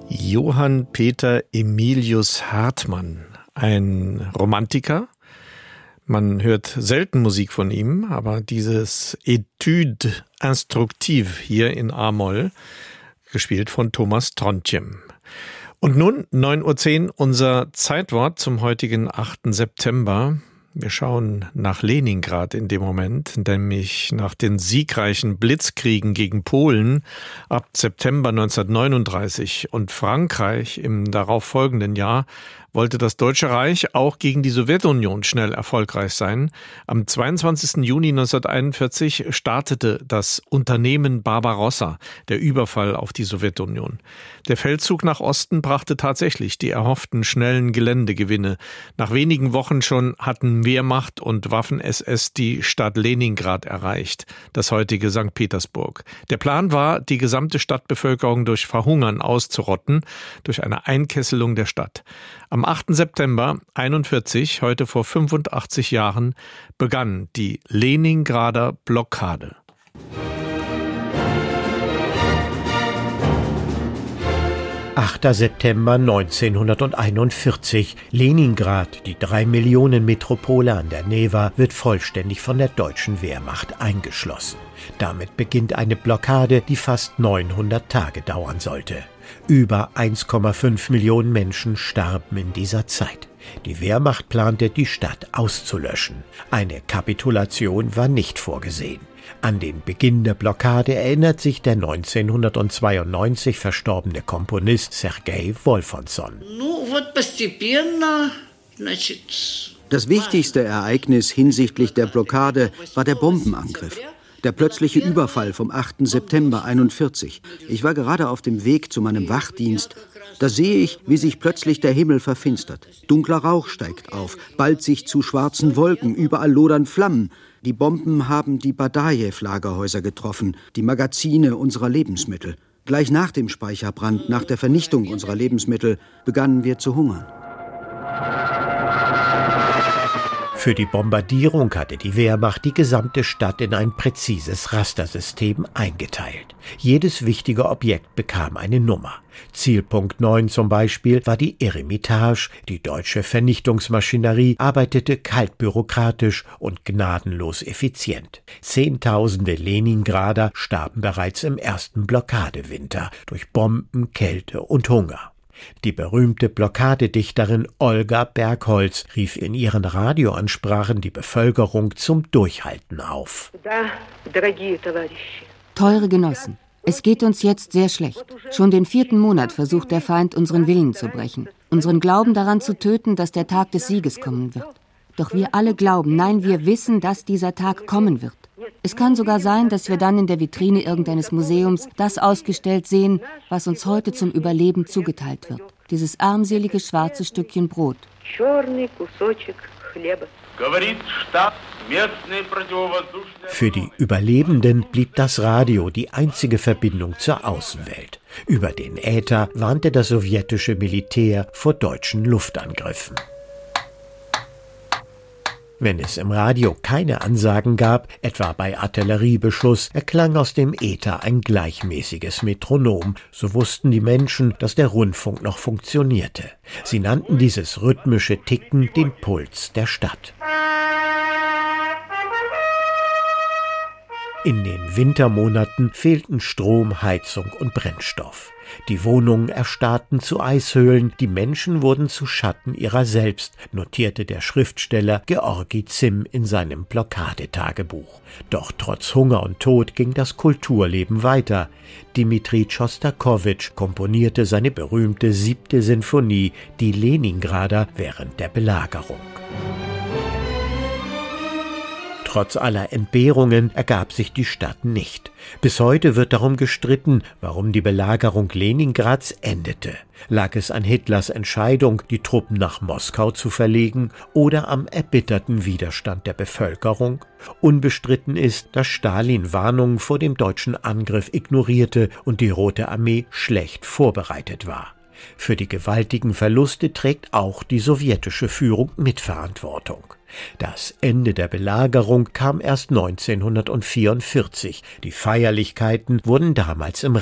Johann Peter Emilius Hartmann, ein Romantiker. Man hört selten Musik von ihm, aber dieses Etude instructive hier in A-Moll, gespielt von Thomas Trondheim. Und nun 9:10 Uhr, unser Zeitwort zum heutigen 8. September. Wir schauen nach Leningrad in dem Moment, nämlich nach den siegreichen Blitzkriegen gegen Polen ab September 1939 und Frankreich im darauffolgenden Jahr wollte das Deutsche Reich auch gegen die Sowjetunion schnell erfolgreich sein. Am 22. Juni 1941 startete das Unternehmen Barbarossa, der Überfall auf die Sowjetunion. Der Feldzug nach Osten brachte tatsächlich die erhofften schnellen Geländegewinne. Nach wenigen Wochen schon hatten Wehrmacht und Waffen-SS die Stadt Leningrad erreicht, das heutige St. Petersburg. Der Plan war, die gesamte Stadtbevölkerung durch Verhungern auszurotten, durch eine Einkesselung der Stadt. Am 8. September 1941, heute vor 85 Jahren, begann die Leningrader Blockade. September 1941. Leningrad, die 3-Millionen-Metropole an der Newa, wird vollständig von der deutschen Wehrmacht eingeschlossen. Damit beginnt eine Blockade, die fast 900 Tage dauern sollte. Über 1,5 Millionen Menschen starben in dieser Zeit. Die Wehrmacht plante, die Stadt auszulöschen. Eine Kapitulation war nicht vorgesehen. An den Beginn der Blockade erinnert sich der 1992 verstorbene Komponist Sergei Wolfonsson. Das wichtigste Ereignis hinsichtlich der Blockade war der Bombenangriff. Der plötzliche Überfall vom 8. September 1941. Ich war gerade auf dem Weg zu meinem Wachdienst. Da sehe ich, wie sich plötzlich der Himmel verfinstert. Dunkler Rauch steigt auf, ballt sich zu schwarzen Wolken, überall lodern Flammen. Die Bomben haben die Badajew-Lagerhäuser getroffen, die Magazine unserer Lebensmittel. Gleich nach dem Speicherbrand, nach der Vernichtung unserer Lebensmittel, begannen wir zu hungern. Für die Bombardierung hatte die Wehrmacht die gesamte Stadt in ein präzises Rastersystem eingeteilt. Jedes wichtige Objekt bekam eine Nummer. Zielpunkt 9 zum Beispiel war die Eremitage. Die deutsche Vernichtungsmaschinerie arbeitete kaltbürokratisch und gnadenlos effizient. Zehntausende Leningrader starben bereits im ersten Blockadewinter durch Bomben, Kälte und Hunger. Die berühmte Blockadedichterin Olga Bergholz rief in ihren Radioansprachen die Bevölkerung zum Durchhalten auf. Teure Genossen, es geht uns jetzt sehr schlecht. Schon den 4. Monat versucht der Feind, unseren Willen zu brechen, unseren Glauben daran zu töten, dass der Tag des Sieges kommen wird. Doch wir alle glauben, nein, wir wissen, dass dieser Tag kommen wird. Es kann sogar sein, dass wir dann in der Vitrine irgendeines Museums das ausgestellt sehen, was uns heute zum Überleben zugeteilt wird. Dieses armselige schwarze Stückchen Brot. Für die Überlebenden blieb das Radio die einzige Verbindung zur Außenwelt. Über den Äther warnte das sowjetische Militär vor deutschen Luftangriffen. Wenn es im Radio keine Ansagen gab, etwa bei Artilleriebeschuss, erklang aus dem Äther ein gleichmäßiges Metronom. So wussten die Menschen, dass der Rundfunk noch funktionierte. Sie nannten dieses rhythmische Ticken den Puls der Stadt. In den Wintermonaten fehlten Strom, Heizung und Brennstoff. Die Wohnungen erstarrten zu Eishöhlen, die Menschen wurden zu Schatten ihrer selbst, notierte der Schriftsteller Georgi Zimm in seinem Blockadetagebuch. Doch trotz Hunger und Tod ging das Kulturleben weiter. Dmitri Schostakowitsch komponierte seine berühmte 7. Sinfonie, die Leningrader, während der Belagerung. Trotz aller Entbehrungen ergab sich die Stadt nicht. Bis heute wird darum gestritten, warum die Belagerung Leningrads endete. Lag es an Hitlers Entscheidung, die Truppen nach Moskau zu verlegen, oder am erbitterten Widerstand der Bevölkerung? Unbestritten ist, dass Stalin Warnungen vor dem deutschen Angriff ignorierte und die Rote Armee schlecht vorbereitet war. Für die gewaltigen Verluste trägt auch die sowjetische Führung Mitverantwortung. Das Ende der Belagerung kam erst 1944. Die Feierlichkeiten wurden damals im